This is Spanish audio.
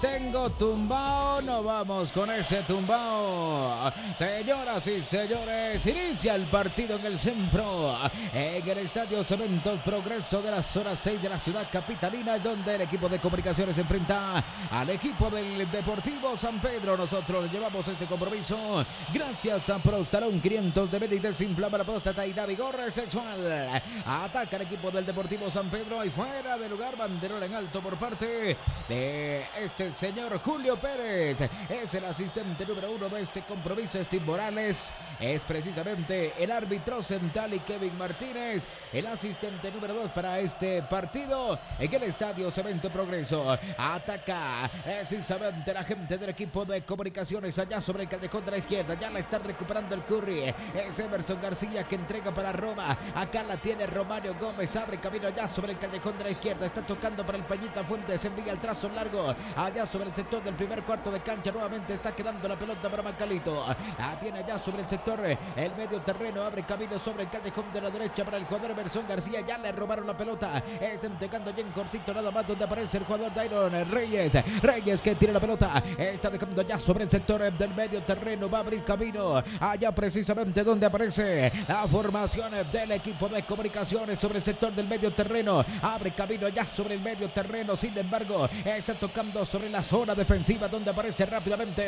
Tengo tumbao, no vamos con ese tumbao. Señoras y señores, inicia el partido en el Sempro, en el Estadio Cementos Progreso de la zona 6 de la ciudad capitalina, donde el equipo de Comunicaciones se enfrenta al equipo del Deportivo San Pedro. Nosotros llevamos este compromiso gracias a Prostalón 500 de Beta y desinflama la próstata y da vigor sexual. Ataca el equipo del Deportivo San Pedro y fuera de lugar, banderola en alto por parte de este señor Julio Pérez. Es el asistente número 1 de este compromiso. Steve Morales es precisamente el árbitro central y Kevin Martínez el asistente número 2 para este partido en el Estadio Cemento Progreso. Ataca precisamente la gente del equipo de Comunicaciones allá sobre el callejón de la izquierda. Ya la está recuperando el Curry. Es Emerson García que entrega para Roma. Acá la tiene Romario Gómez. Abre camino allá sobre el callejón de la izquierda. Está tocando para el Peñita Fuentes. Envía el trazo largo allá sobre el sector del primer cuarto de cancha. Nuevamente está quedando la pelota para Macalito. La tiene allá sobre el sector, el medio terreno. Abre camino sobre el callejón de la derecha para el jugador Emerson García. Ya le robaron la pelota. Está entregando ya en cortito nada más donde aparece el jugador Dairon Reyes. Reyes que tiene la pelota. Está dejando ya sobre el sector del medio terreno. Va a abrir camino allá precisamente donde aparece la formación del equipo de Comunicaciones sobre el sector del medio terreno. Abre camino allá sobre el medio terreno. Sin embargo, está tocando sobre la zona defensiva donde aparece rápidamente